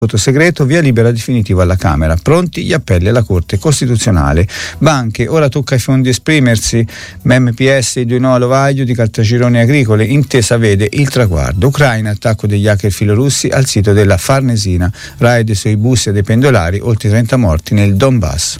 voto segreto, via libera definitiva alla Camera. Pronti gli appelli alla Corte Costituzionale. Banche, ora tocca ai fondi esprimersi. MPS, i 2 no all'Ovaglio di Caltagirone Agricole. Intesa vede il traguardo. Ucraina, attacco degli hacker filorussi al sito della Farnesina. Raid sui bus e dei pendolari, oltre 30 morti nel Donbass.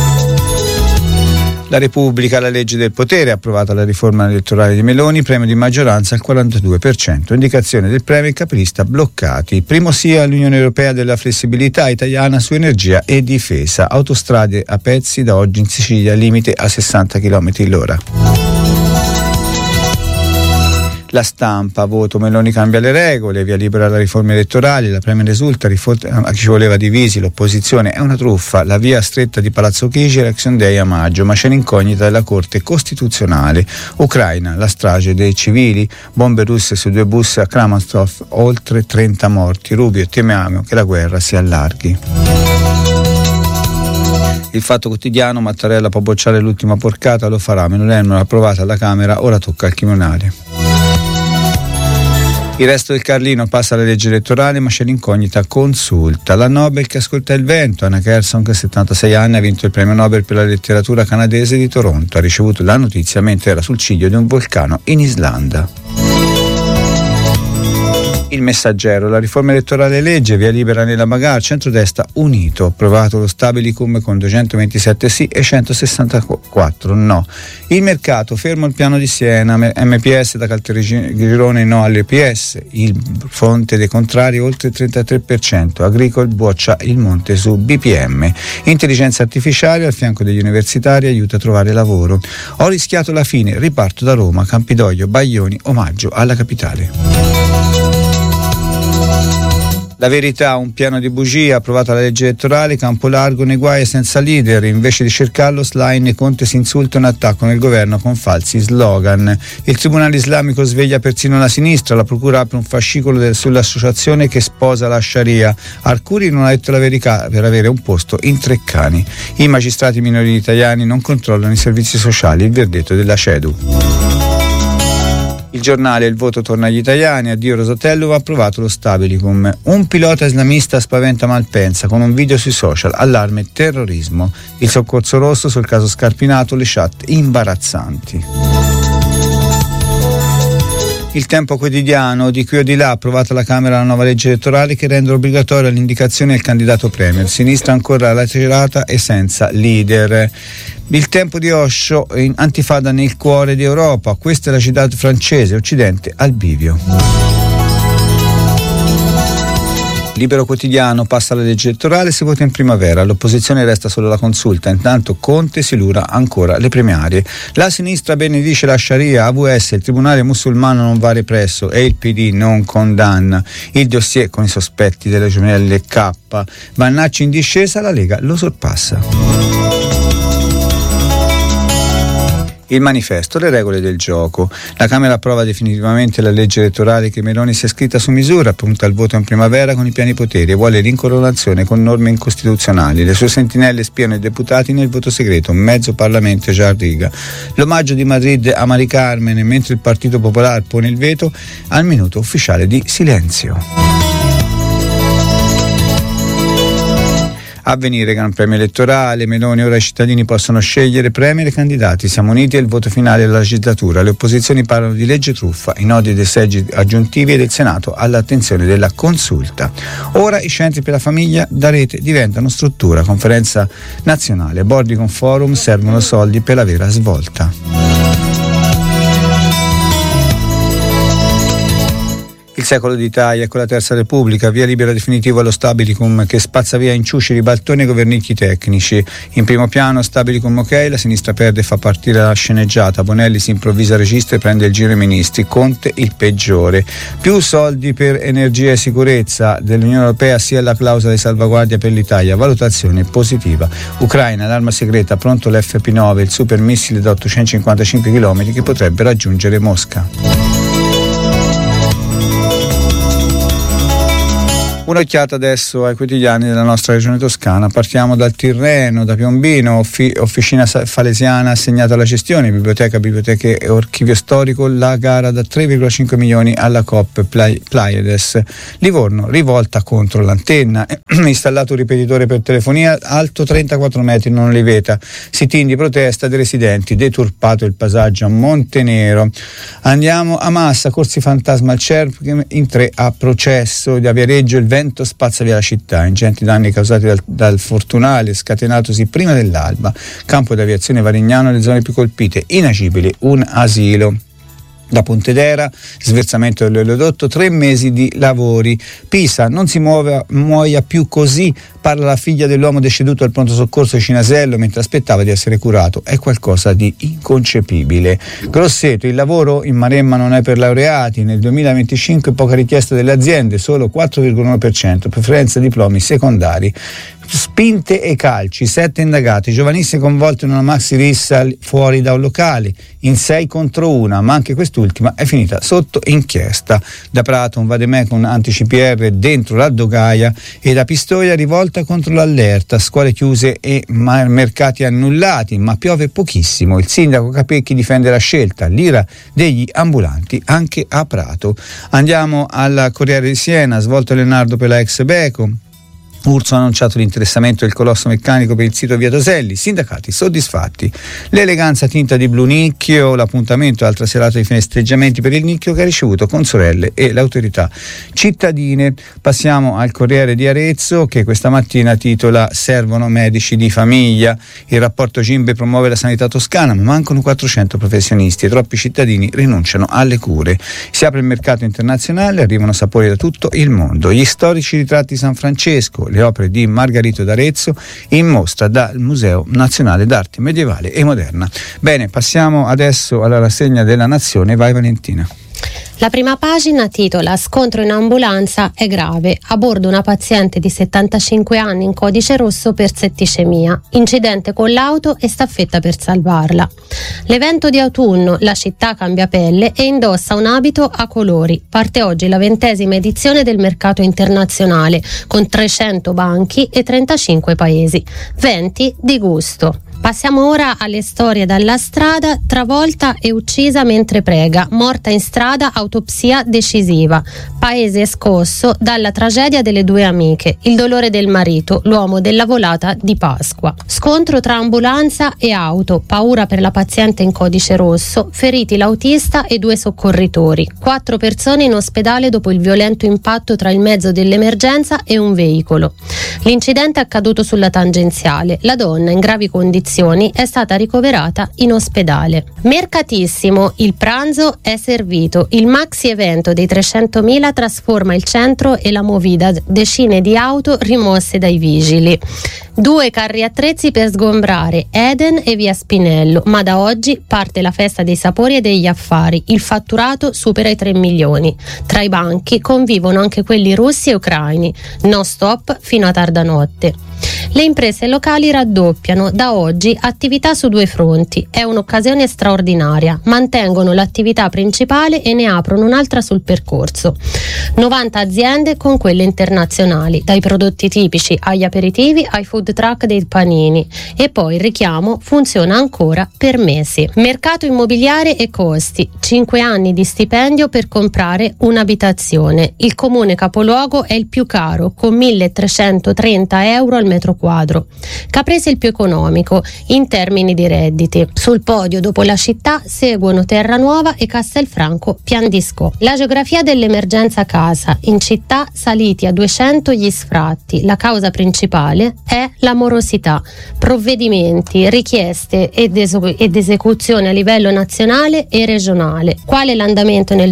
La Repubblica, la legge del potere, approvata la riforma elettorale di Meloni, premio di maggioranza al 42%, indicazione del premier caprista bloccati. Primo sì all'Unione Europea della flessibilità italiana su energia e difesa, autostrade a pezzi da oggi in Sicilia, limite a 60 km/h. La Stampa, voto Meloni cambia le regole, via libera alla riforma elettorale, la Premier esulta, ci voleva divisi, l'opposizione è una truffa, la via stretta di Palazzo Chigi, Election Day a maggio, ma c'è l'incognita della Corte Costituzionale. Ucraina, la strage dei civili, bombe russe su 2 bus a Kramatorsk, oltre 30 morti. Rubio, temiamo che la guerra si allarghi. Il Fatto Quotidiano, Mattarella può bocciare l'ultima porcata, lo farà, Meloni approvata alla Camera, ora tocca al Chimunale. Il Resto del Carlino, passa la legge elettorale ma c'è l'incognita consulta. La Nobel che ascolta il vento, Anna Kersong, che 76 anni, ha vinto il premio Nobel per la letteratura canadese di Toronto, ha ricevuto la notizia mentre era sul ciglio di un vulcano in Islanda. Il Messaggero, la riforma elettorale legge, via libera nella Bagarre, centrodestra unito, approvato lo Stabilicum con 227 sì e 164 no. Il Mercato, fermo il piano di Siena, MPS da Caltagirone no all'EPS, il fronte dei contrari oltre il 33%, Agricol boccia il monte su BPM. Intelligenza artificiale al fianco degli universitari aiuta a trovare lavoro. Ho rischiato la fine, riparto da Roma, Campidoglio, Baglioni, omaggio alla capitale. La Verità, un piano di bugie, approvata la legge elettorale, campo largo nei guai senza leader, invece di cercarlo Schlein e Conte si insultano e attaccano il governo con falsi slogan. Il Tribunale Islamico sveglia persino la sinistra, la procura apre un fascicolo sull'associazione che sposa la Sharia. Arcuri non ha detto la verità per avere un posto in Treccani. I magistrati minorili italiani non controllano i servizi sociali, il verdetto della CEDU. Il Giornale, il voto torna agli italiani, addio Rosatello, va approvato lo Stabilicum. Un pilota islamista spaventa Malpensa con un video sui social, allarme terrorismo. Il soccorso rosso sul caso Scarpinato, le chat imbarazzanti. Il Tempo Quotidiano, di qui o di là, approvata alla Camera la nuova legge elettorale che rende obbligatoria l'indicazione del candidato premier. Sinistra ancora lacerata e senza leader. Il Tempo di Osho, in antifada nel cuore d'Europa, questa è la città francese, Occidente al bivio. Libero Quotidiano, passa la legge elettorale, si vota in primavera, l'opposizione resta solo la consulta, intanto Conte si lura ancora le primarie. La sinistra benedice la Sharia, AVS, il tribunale musulmano non va represso e il PD non condanna. Il dossier con i sospetti delle gemelle K, Vannacci in discesa, la Lega lo sorpassa. Il Manifesto, le regole del gioco. La Camera approva definitivamente la legge elettorale che Meloni si è scritta su misura, punta al voto in primavera con i pieni poteri e vuole l'incoronazione con norme incostituzionali. Le sue sentinelle spiano i deputati nel voto segreto, mezzo Parlamento già a riga. L'omaggio di Madrid a Mari Carmen, mentre il Partito Popolare pone il veto al minuto ufficiale di silenzio. Avvenire, Gran Premio elettorale, Meloni, ora i cittadini possono scegliere premier e candidati, siamo uniti al voto finale della legislatura, le opposizioni parlano di legge truffa, i nodi dei seggi aggiuntivi e del Senato all'attenzione della consulta. Ora i centri per la famiglia da rete diventano struttura, conferenza nazionale, Boarding Forum, servono soldi per la vera svolta. Il Secolo d'Italia con la Terza Repubblica, via libera definitivo allo Stabilicum che spazza via inciuci, ribaltoni e governicchi tecnici. In primo piano Stabilicum ok, la sinistra perde e fa partire la sceneggiata, Bonelli si improvvisa regista e prende il giro ai ministri, Conte il peggiore. Più soldi per energia e sicurezza dell'Unione Europea sia la clausola di salvaguardia per l'Italia, valutazione positiva. Ucraina, l'arma segreta, pronto l'FP9, il super missile da 855 km che potrebbe raggiungere Mosca. Un'occhiata adesso ai quotidiani della nostra regione toscana. Partiamo dal Tirreno, da Piombino. Officina Falesiana assegnata alla gestione, biblioteche e archivio storico, la gara da 3,5 milioni alla Coop Pleiades. Livorno, rivolta contro l'antenna, installato un ripetitore per telefonia alto 34 metri, non li veta. Sit-in di protesta dei residenti, deturpato il passaggio a Montenero. Andiamo a Massa, corsi fantasma al CERP, in 3 a processo. Di Viareggio il vento spazza via la città, ingenti danni causati dal fortunale scatenatosi prima dell'alba. Campo d'aviazione Varignano, le zone più colpite, inagibili, un asilo. Da Pontedera, sversamento dell'oleodotto, 3 mesi di lavori. Pisa, non si muoia più così, parla la figlia dell'uomo deceduto al pronto soccorso di Cinasello mentre aspettava di essere curato. È qualcosa di inconcepibile. Grosseto, il lavoro in Maremma non è per laureati. Nel 2025 poca richiesta delle aziende, solo 4,1%, preferenza diplomi secondari. Spinte e calci, 7 indagati, giovanissime coinvolte in una maxi rissa fuori da un locale, in 6 contro 1, ma anche quest'ultima è finita sotto inchiesta. Da Prato un vademecum anti-CPR dentro la Dogaia e da Pistoia rivolta contro l'allerta, scuole chiuse e mercati annullati, ma piove pochissimo. Il sindaco Capecchi difende la scelta, l'ira degli ambulanti anche a Prato. Andiamo al Corriere di Siena, svolto Leonardo per la ex Beko. Urso ha annunciato l'interessamento del colosso meccanico per il sito Via Toselli, sindacati soddisfatti. L'eleganza tinta di blu nicchio, l'appuntamento e altra serata di finesteggiamenti per il nicchio che ha ricevuto consorelle e le autorità cittadine. Passiamo al Corriere di Arezzo che questa mattina titola servono medici di famiglia. Il rapporto Gimbe promuove la sanità toscana ma mancano 400 professionisti e troppi cittadini rinunciano alle cure. Si apre il mercato internazionale, arrivano sapori da tutto il mondo. Gli storici ritratti di San Francesco, le opere di Margarito d'Arezzo in mostra dal Museo Nazionale d'Arte Medievale e Moderna. Bene, passiamo adesso alla rassegna della Nazione. Vai Valentina. La prima pagina titola scontro in ambulanza è grave, a bordo una paziente di 75 anni in codice rosso per setticemia, incidente con l'auto e staffetta per salvarla. L'evento di autunno, la città cambia pelle e indossa un abito a colori. Parte oggi la 20ª edizione del mercato internazionale con 300 banchi e 35 paesi, 20 di gusto. Passiamo ora alle storie dalla strada. Travolta e uccisa mentre prega, morta in strada, autopsia decisiva. Paese scosso dalla tragedia delle 2 amiche, il dolore del marito, l'uomo della volata di Pasqua. Scontro tra ambulanza e auto, paura per la paziente in codice rosso, feriti l'autista e 2 soccorritori. 4 persone in ospedale dopo il violento impatto tra il mezzo dell'emergenza e un veicolo. L'incidente è accaduto sulla tangenziale. La donna in gravi condizioni è stata ricoverata in ospedale. Mercatissimo, il pranzo è servito. Il maxi evento dei 300.000 trasforma il centro e la movida, decine di auto rimosse dai vigili. 2 carri attrezzi per sgombrare Eden e via Spinello, ma da oggi parte la festa dei sapori e degli affari. Il fatturato supera i 3 milioni. Tra i banchi convivono anche quelli russi e ucraini. No stop fino a tarda notte. Le imprese locali raddoppiano da oggi attività su 2 fronti. È un'occasione straordinaria. Mantengono l'attività principale e ne aprono un'altra sul percorso. 90 aziende con quelle internazionali, dai prodotti tipici agli aperitivi ai food truck dei panini. E poi il richiamo funziona ancora per mesi. Mercato immobiliare e costi. 5 anni di stipendio per comprare un'abitazione. Il comune capoluogo è il più caro, con 1.330 euro al metro quadro. Caprese il più economico in termini di redditi. Sul podio dopo la città seguono Terranuova e Castelfranco Piandisco. La geografia dell'emergenza casa. In città saliti a 200 gli sfratti. La causa principale è la morosità. Provvedimenti, richieste ed esecuzione a livello nazionale e regionale. Quale l'andamento nel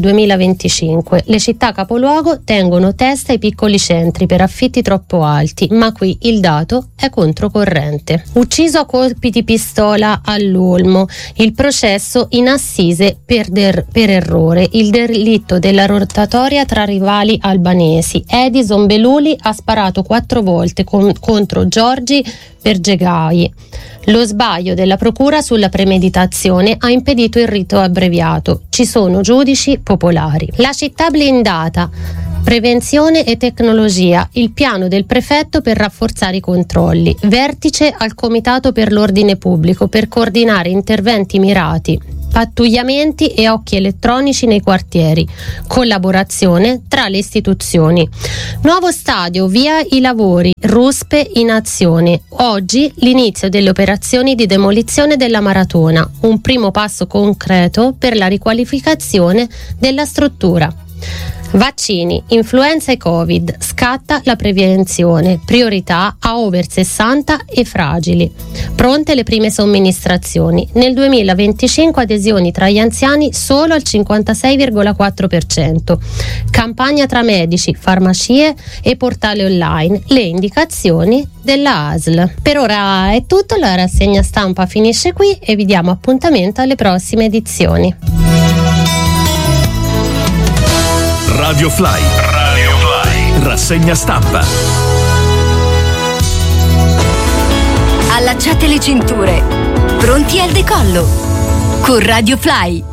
2025? Le città capoluogo tengono testa ai piccoli centri per affitti troppo alti, ma qui il dato è controcorrente. Ucciso a colpi di pistola all'Olmo, il processo in assise per errore, il delitto della rotatoria tra rivali albanesi. Edison Beluli ha sparato 4 volte contro Giorgi Bergegai. Lo sbaglio della procura sulla premeditazione ha impedito il rito abbreviato. Ci sono giudici popolari. La città blindata. Prevenzione e tecnologia, il piano del prefetto per rafforzare i controlli. Vertice al Comitato per l'Ordine Pubblico per coordinare interventi mirati. Pattugliamenti e occhi elettronici nei quartieri. Collaborazione tra le istituzioni. Nuovo stadio, via i lavori. Ruspe in azione. Oggi l'inizio delle operazioni di demolizione della Maratona. Un primo passo concreto per la riqualificazione della struttura. Vaccini, influenza e Covid, scatta la prevenzione, priorità a over 60 e fragili. Pronte le prime somministrazioni. Nel 2025 adesioni tra gli anziani solo al 56,4%. Campagna tra medici, farmacie e portale online. Le indicazioni della ASL. Per ora è tutto, la rassegna stampa finisce qui e vi diamo appuntamento alle prossime edizioni. Radio Fly. Rassegna stampa. Allacciate le cinture. Pronti al decollo. Con Radio Fly.